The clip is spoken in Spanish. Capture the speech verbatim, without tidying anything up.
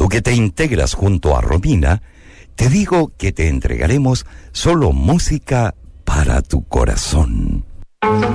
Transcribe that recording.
Tú que te integras junto a Romina, te digo que te entregaremos solo música para tu corazón.